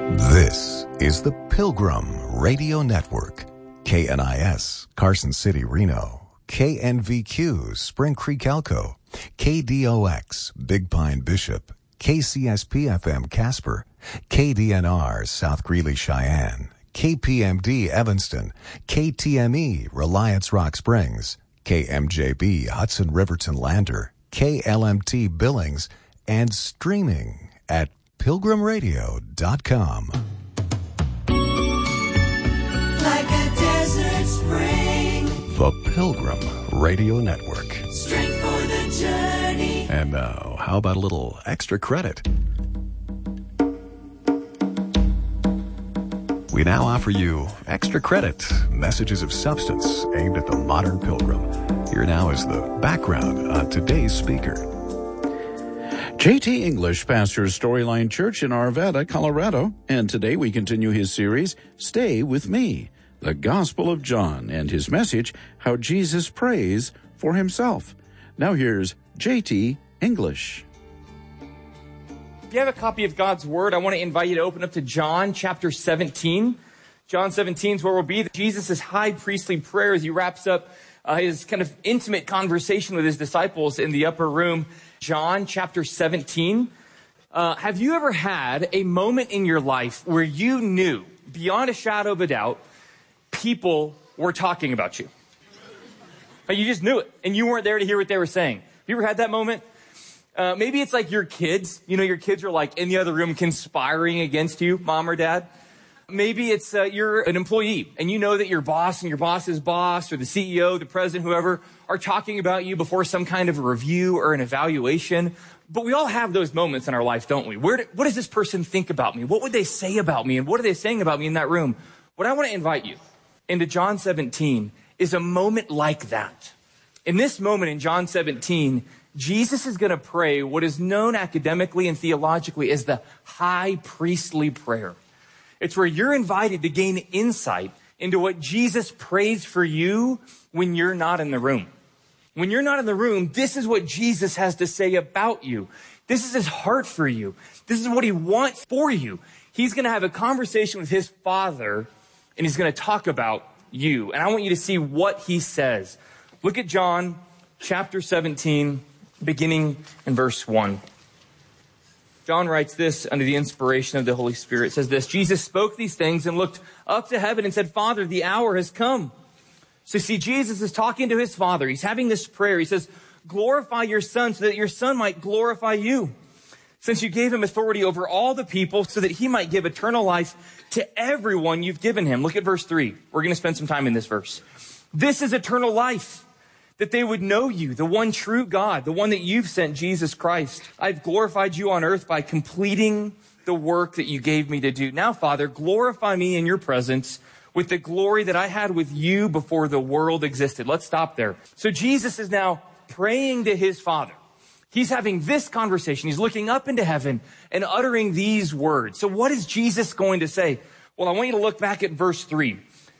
This is the Pilgrim Radio Network. KNIS, Carson City, Reno. KNVQ, Spring Creek, Elko. KDOX, Big Pine, Bishop. KCSP-FM, Casper. KDNR, South Greeley, Cheyenne. KPMD, Evanston. KTME, Reliance, Rock Springs. KMJB, Hudson Riverton, Lander. KLMT, Billings. And streaming at pilgrimradio.com. Like a desert spring. The Pilgrim Radio Network. Strength for the journey. And now, how about a little extra credit? We now offer you extra credit, messages of substance aimed at the modern pilgrim. Here now is the background on today's speaker. J.T. English pastors Storyline Church in Arvada, Colorado, and today we continue his series, Stay With Me, the Gospel of John, and his message, How Jesus Prays for Himself. Now here's J.T. English. If you have a copy of God's Word, I want to invite you to open up to John chapter 17. John 17 is where we'll be. Jesus' high priestly prayer as he wraps up his kind of intimate conversation with his disciples in the upper room. John chapter 17. Have you ever had a moment in your life where you knew, beyond a shadow of a doubt, people were talking about you? Like you just knew it, and you weren't there to hear what they were saying. Have you ever had that moment? Maybe it's like your kids. You know, your kids are like in the other room conspiring against you, mom or dad. Maybe it's you're an employee, and you know that your boss and your boss's boss or the CEO, the president, whoever, are talking about you before some kind of a review or an evaluation. But we all have those moments in our life, don't we? What does this person think about me? What would they say about me? And what are they saying about me in that room? What I want to invite you into John 17 is a moment like that. In this moment in John 17, Jesus is going to pray what is known academically and theologically as the high priestly prayer. It's where you're invited to gain insight into what Jesus prays for you when you're not in the room. When you're not in the room, this is what Jesus has to say about you. This is his heart for you. This is what he wants for you. He's going to have a conversation with his Father, and he's going to talk about you. And I want you to see what he says. Look at John chapter 17, beginning in verse 1. John writes this under the inspiration of the Holy Spirit. It says this: Jesus spoke these things and looked up to heaven and said, Father, the hour has come. So see, Jesus is talking to his Father. He's having this prayer. He says, glorify your Son so that your Son might glorify you, since you gave him authority over all the people so that he might give eternal life to everyone you've given him. Look at verse 3. We're going to spend some time in this verse. This is eternal life, that they would know you, the one true God, the one that you've sent, Jesus Christ. I've glorified you on earth by completing the work that you gave me to do. Now, Father, glorify me in your presence with the glory that I had with you before the world existed. Let's stop there. So Jesus is now praying to his Father. He's having this conversation. He's looking up into heaven and uttering these words. So what is Jesus going to say? Well, I want you to look back at verse 3.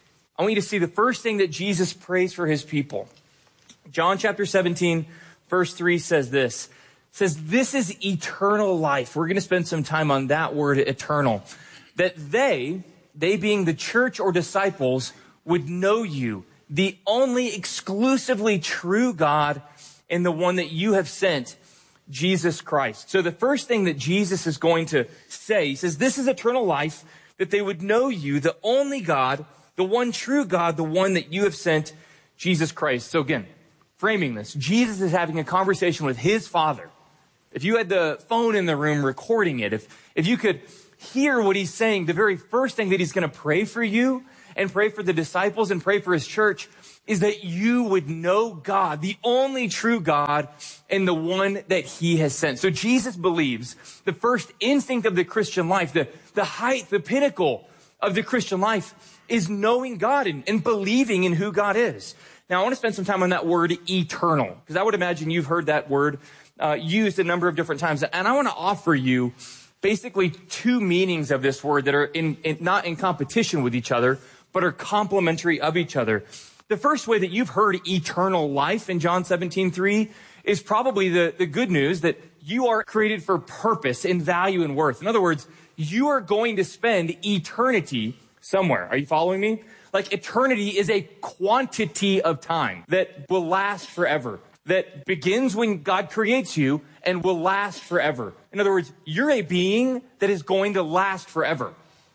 I want you to see the first thing that Jesus prays for his people. John chapter 17, verse 3 says this. It says, this is eternal life. We're going to spend some time on that word, eternal. That they being the church or disciples, would know you, the only exclusively true God and the one that you have sent, Jesus Christ. So the first thing that Jesus is going to say, he says, this is eternal life, that they would know you, the only God, the one true God, the one that you have sent, Jesus Christ. So again, framing this, Jesus is having a conversation with his Father. If you had the phone in the room recording it, if you could hear what he's saying, the very first thing that he's going to pray for you and pray for the disciples and pray for his church is that you would know God, the only true God and the one that he has sent. So Jesus believes the first instinct of the Christian life, the height, the pinnacle of the Christian life is knowing God and believing in who God is. Now, I want to spend some time on that word eternal, because I would imagine you've heard that word used a number of different times. And I want to offer you basically two meanings of this word that are not in competition with each other, but are complementary of each other. The first way that you've heard eternal life in John 17:3 is probably the good news that you are created for purpose and value and worth. In other words, you are going to spend eternity somewhere. Are you following me? Like, eternity is a quantity of time that will last forever, that begins when God creates you and will last forever. In other words, you're a being that is going to last forever.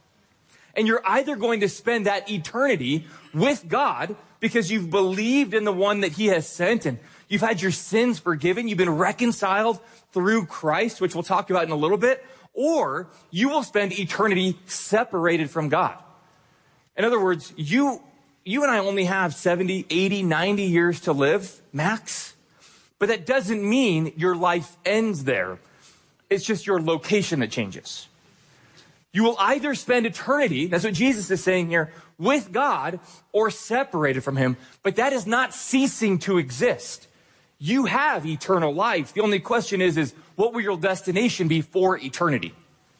And you're either going to spend that eternity with God because you've believed in the one that he has sent and you've had your sins forgiven, you've been reconciled through Christ, which we'll talk about in a little bit, or you will spend eternity separated from God. In other words, you and I only have 70, 80, 90 years to live, max. But that doesn't mean your life ends there. It's just your location that changes. You will either spend eternity, that's what Jesus is saying here, with God or separated from him. But that is not ceasing to exist. You have eternal life. The only question is what will your destination be for eternity?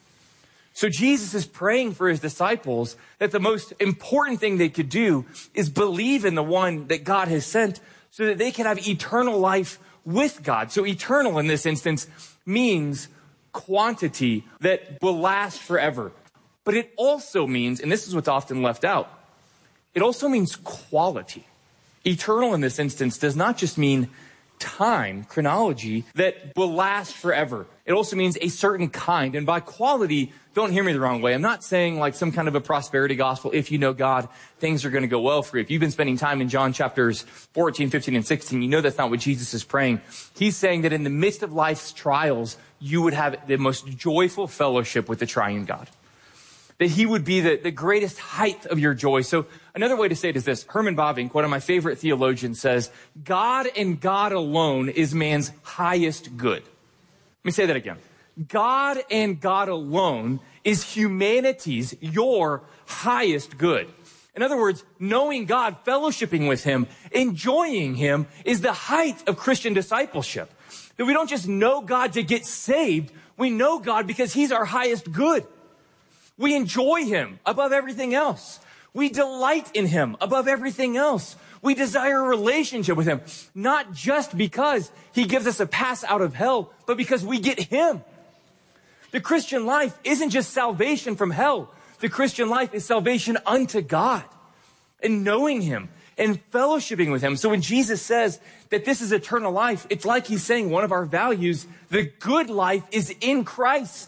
So Jesus is praying for his disciples that the most important thing they could do is believe in the one that God has sent so that they can have eternal life with God. So eternal in this instance means quantity that will last forever. But it also means, and this is what's often left out, it also means quality. Eternal in this instance does not just mean time, chronology, that will last forever. It also means a certain kind. And by quality, don't hear me the wrong way. I'm not saying like some kind of a prosperity gospel. If you know God, things are going to go well for you. If you've been spending time in John chapters 14, 15, and 16, you know that's not what Jesus is praying. He's saying that in the midst of life's trials, you would have the most joyful fellowship with the triune God. That he would be the greatest height of your joy. So another way to say it is this. Herman Bavinck, one of my favorite theologians, says, God and God alone is man's highest good. Let me say that again. God and God alone is humanity's, your highest good. In other words, knowing God, fellowshipping with him, enjoying him is the height of Christian discipleship. That we don't just know God to get saved. We know God because he's our highest good. We enjoy him above everything else. We delight in him above everything else. We desire a relationship with him, not just because he gives us a pass out of hell, but because we get him. The Christian life isn't just salvation from hell. The Christian life is salvation unto God and knowing him and fellowshipping with him. So when Jesus says that this is eternal life, it's like he's saying one of our values, the good life is in Christ.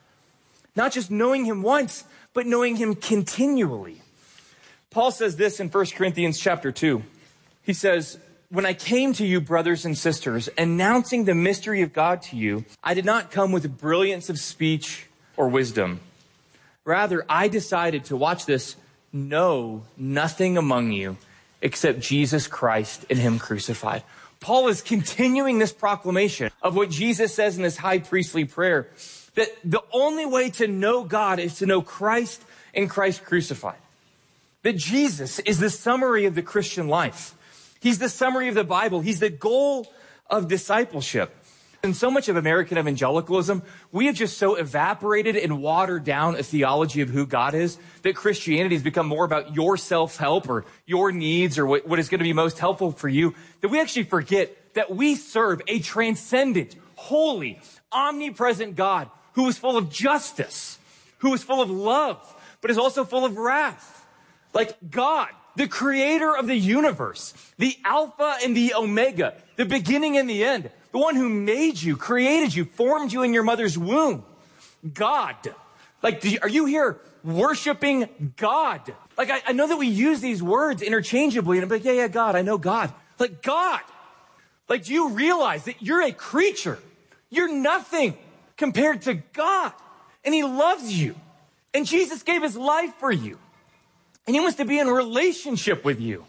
Not just knowing him once, but knowing him continually. Paul says this in 1 Corinthians chapter 2. He says, when I came to you, brothers and sisters, announcing the mystery of God to you, I did not come with brilliance of speech or wisdom. Rather, I decided to, watch this, know nothing among you except Jesus Christ and him crucified. Paul is continuing this proclamation of what Jesus says in this high priestly prayer, that the only way to know God is to know Christ and Christ crucified. That Jesus is the summary of the Christian life. He's the summary of the Bible. He's the goal of discipleship. In so much of American evangelicalism, we have just so evaporated and watered down a theology of who God is that Christianity has become more about your self-help or your needs or what is going to be most helpful for you, that we actually forget that we serve a transcendent, holy, omnipresent God who is full of justice, who is full of love, but is also full of wrath. Like God, the creator of the universe, the Alpha and the Omega, the beginning and the end, the one who made you, created you, formed you in your mother's womb. God. Like, are you here worshiping God? Like, I know that we use these words interchangeably, and I'm like, yeah, God, I know God. Like, God. Like, do you realize that you're a creature? You're nothing compared to God. And he loves you. And Jesus gave his life for you. And he wants to be in a relationship with you.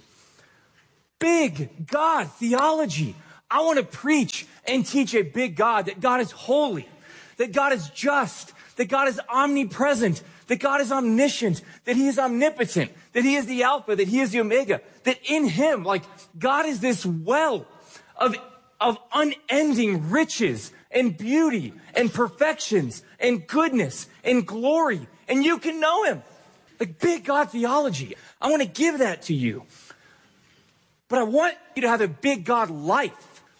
Big God theology. I want to preach and teach a big God, that God is holy, that God is just, that God is omnipresent, that God is omniscient, that he is omnipotent, that he is the Alpha, that he is the Omega, that in him, like, God is this well of unending riches and beauty and perfections and goodness and glory. And you can know him. Like big God theology. I want to give that to you. But I want you to have a big God life.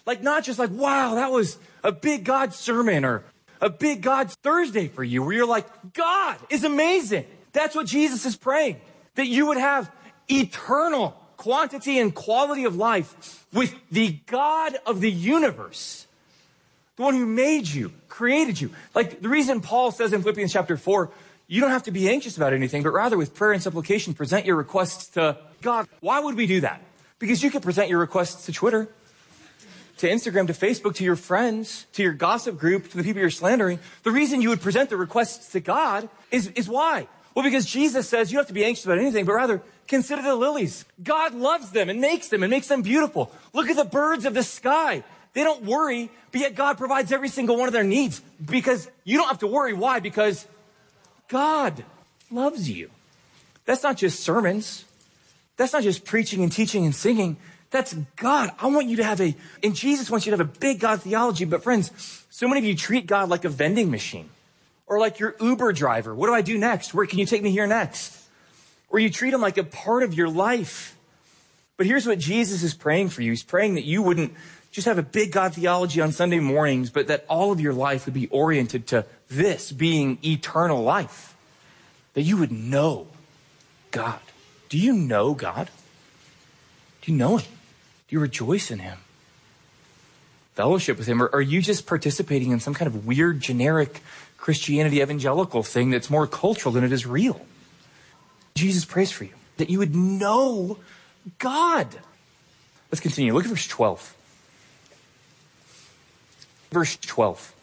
Like not just like, wow, that was a big God sermon or a big God Thursday for you, where you're like, God is amazing. That's what Jesus is praying, that you would have eternal quantity and quality of life with the God of the universe, the one who made you, created you. Like the reason Paul says in Philippians chapter 4, you don't have to be anxious about anything, but rather with prayer and supplication, present your requests to God. Why would we do that? Because you could present your requests to Twitter, to Instagram, to Facebook, to your friends, to your gossip group, to the people you're slandering. The reason you would present the requests to God is why? Well, because Jesus says you don't have to be anxious about anything, but rather consider the lilies. God loves them and makes them beautiful. Look at the birds of the sky. They don't worry, but yet God provides every single one of their needs because you don't have to worry. Why? Because God loves you. That's not just sermons. That's not just preaching and teaching and singing. That's God. I want you to have and Jesus wants you to have a big God theology. But friends, so many of you treat God like a vending machine or like your Uber driver. What do I do next? Where can you take me here next? Or you treat him like a part of your life. But here's what Jesus is praying for you. He's praying that you wouldn't just have a big God theology on Sunday mornings, but that all of your life would be oriented to this being eternal life. That you would know God. Do you know God? Do you know him? Do you rejoice in him? Fellowship with him? Or are you just participating in some kind of weird, generic Christianity evangelical thing that's more cultural than it is real? Jesus prays for you, that you would know God. Let's continue. Look at verse 12. Verse 12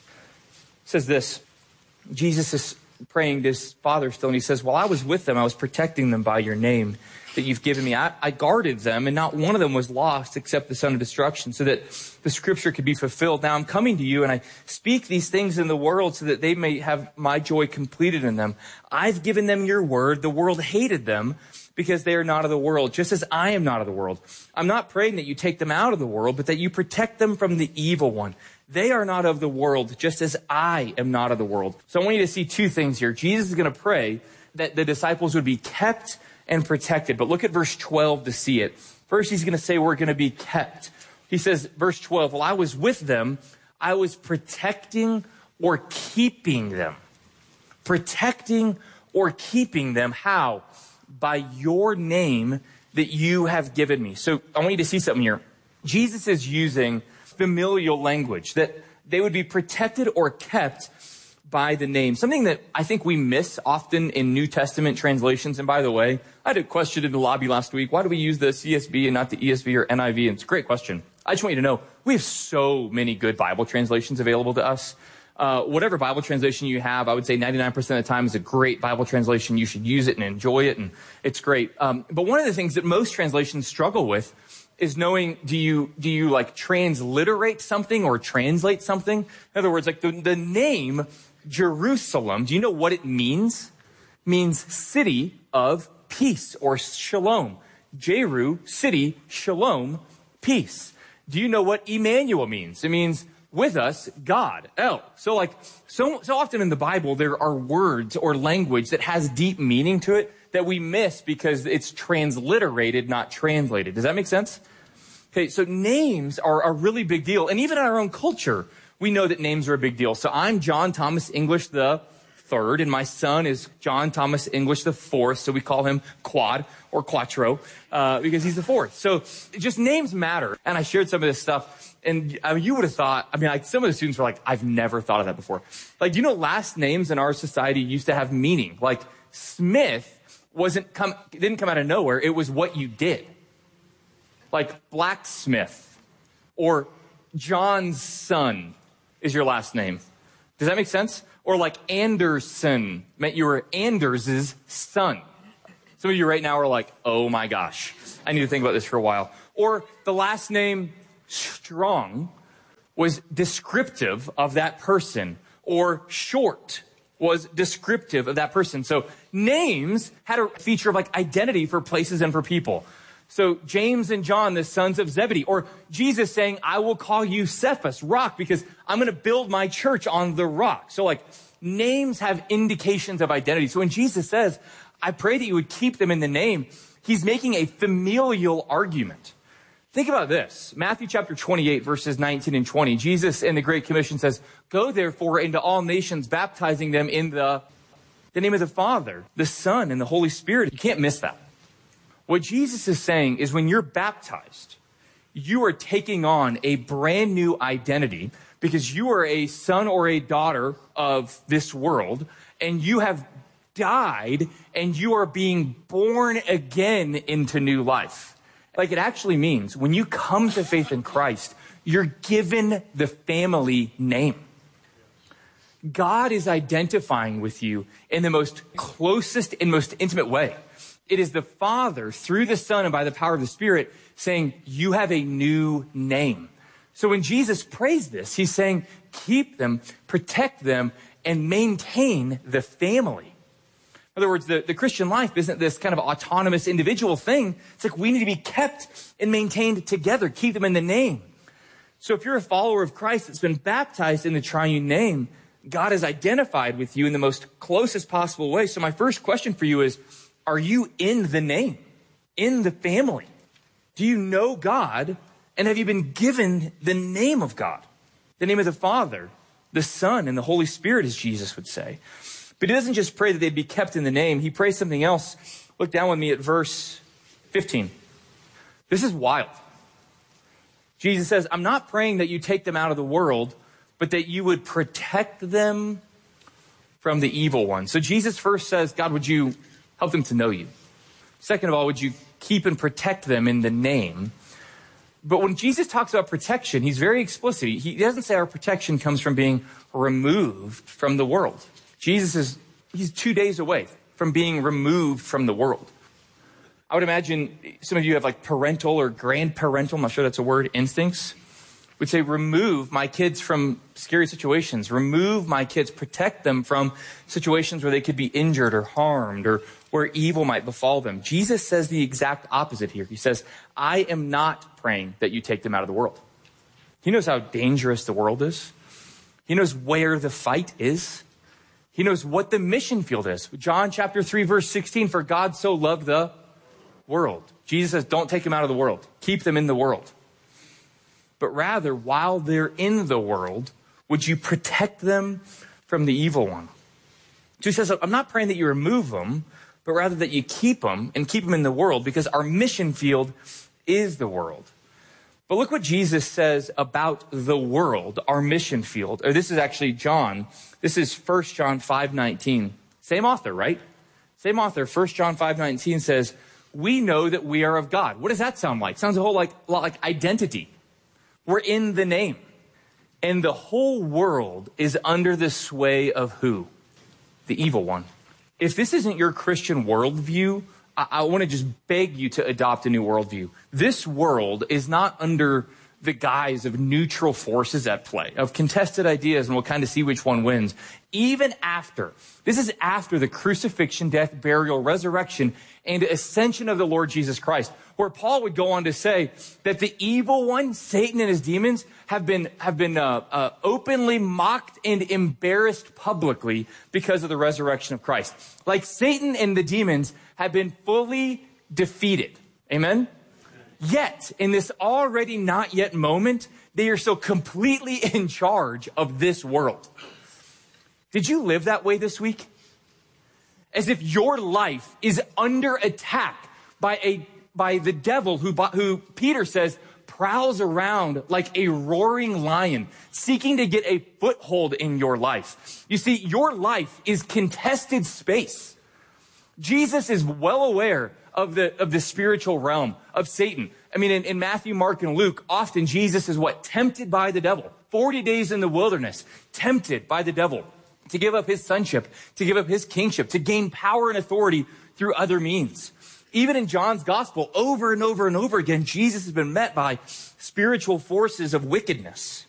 says this. Jesus is praying to his Father still, and he says, while I was with them, I was protecting them by your name that you've given me. I guarded them, and not one of them was lost except the son of destruction, so that the scripture could be fulfilled. Now I'm coming to you, and I speak these things in the world so that they may have my joy completed in them. I've given them your word. The world hated them because they are not of the world, just as I am not of the world. I'm not praying that you take them out of the world, but that you protect them from the evil one. They are not of the world, just as I am not of the world. So I want you to see two things here. Jesus is going to pray that the disciples would be kept and protected. But look at verse 12 to see it. First, he's going to say we're going to be kept. He says, verse 12, while I was with them, I was protecting or keeping them. Protecting or keeping them. How? By your name that you have given me. So I want you to see something here. Jesus is using familial language, that they would be protected or kept by the name. Something that I think we miss often in New Testament translations. And by the way, I had a question in the lobby last week. Why do we use the CSB and not the ESV or NIV? And it's a great question. I just want you to know, we have so many good Bible translations available to us. Whatever Bible translation you have, I would say 99% of the time is a great Bible translation. You should use it and enjoy it, and it's great. But one of the things that most translations struggle with is knowing, do you like transliterate something or translate something? In other words, like the name Jerusalem, do you know what it means? It means city of peace or shalom. Jeru, city, shalom, peace. Do you know what Emmanuel means? It means with us, God. So often in the Bible, there are words or language that has deep meaning to it that we miss because it's transliterated, not translated. Does that make sense? Okay, so names are a really big deal. And even in our own culture, we know that names are a big deal. So I'm John Thomas English the third, and my son is John Thomas English the fourth. So we call him Quad or Quattro because he's the fourth. So just names matter. And I shared some of this stuff. And you would have thought, some of the students were like, I've never thought of that before. Like, do you know last names in our society used to have meaning? Like Smith didn't come out of nowhere. It was what you did. Like blacksmith or John's son is your last name. Does that make sense? Or like Anderson meant you were Anders' son. Some of you right now are like, oh my gosh, I need to think about this for a while. Or the last name Strong was descriptive of that person, or Short was descriptive of that person. So names had a feature of like identity for places and for people. So James and John, the sons of Zebedee, or Jesus saying, I will call you Cephas, rock, because I'm going to build my church on the rock. So like names have indications of identity. So when Jesus says, I pray that you would keep them in the name, he's making a familial argument. Think about this. Matthew chapter 28, verses 19 and 20. Jesus in the Great Commission says, "Go therefore into all nations, baptizing them in the name of the Father, the Son, and the Holy Spirit." You can't miss that. What Jesus is saying is when you're baptized, you are taking on a brand new identity because you are a son or a daughter of this world, and you have died, and you are being born again into new life. Like, it actually means when you come to faith in Christ, you're given the family name. God is identifying with you in the most closest and most intimate way. It is the Father, through the Son and by the power of the Spirit, saying, you have a new name. So when Jesus prays this, he's saying, keep them, protect them, and maintain the family. In other words, the Christian life isn't this kind of autonomous individual thing. It's like we need to be kept and maintained together, keep them in the name. So if you're a follower of Christ that's been baptized in the triune name, God has identified with you in the most closest possible way. So my first question for you is, are you in the name, in the family? Do you know God, and have you been given the name of God? The name of the Father, the Son, and the Holy Spirit, as Jesus would say. But he doesn't just pray that they'd be kept in the name. He prays something else. Look down with me at verse 15. This is wild. Jesus says, I'm not praying that you take them out of the world, but that you would protect them from the evil one. So Jesus first says, God, would you help them to know you? Second of all, would you keep and protect them in the name? But when Jesus talks about protection, he's very explicit. He doesn't say our protection comes from being removed from the world. He's 2 days away from being removed from the world. I would imagine some of you have like parental or grandparental, I'm not sure that's a word, instincts. Would say, remove my kids from scary situations. Remove my kids, protect them from situations where they could be injured or harmed or where evil might befall them. Jesus says the exact opposite here. He says, I am not praying that you take them out of the world. He knows how dangerous the world is. He knows where the fight is. He knows what the mission field is. John chapter 3, verse 16, for God so loved the world. Jesus says, don't take them out of the world. Keep them in the world. But rather, while they're in the world, would you protect them from the evil one? So he says, I'm not praying that you remove them, but rather that you keep them and keep them in the world, because our mission field is the world. But look what Jesus says about the world, our mission field. Or this is actually John. This is 1 John 5:19. Same author, right? Same author. 1 John 5:19 says, we know that we are of God. What does that sound like? Sounds a lot like identity. We're in the name. And the whole world is under the sway of who? The evil one. If this isn't your Christian worldview, I want to just beg you to adopt a new worldview. This world is not under the guise of neutral forces at play, of contested ideas, and we'll kind of see which one wins. Even after, this is after the crucifixion, death, burial, resurrection, and ascension of the Lord Jesus Christ, where Paul would go on to say that the evil one, Satan and his demons, have been openly mocked and embarrassed publicly because of the resurrection of Christ. Like Satan and the demons have been fully defeated. Amen? Yet, in this already not yet moment, they are so completely in charge of this world. Did you live that way this week? As if your life is under attack by the devil who Peter says prowls around like a roaring lion, seeking to get a foothold in your life. You see, your life is contested space. Jesus is well aware of the spiritual realm of Satan. I mean, in Matthew, Mark, and Luke, often Jesus is tempted by the devil. 40 days in the wilderness, tempted by the devil to give up his sonship, to give up his kingship, to gain power and authority through other means. Even in John's gospel, over and over and over again, Jesus has been met by spiritual forces of wickedness.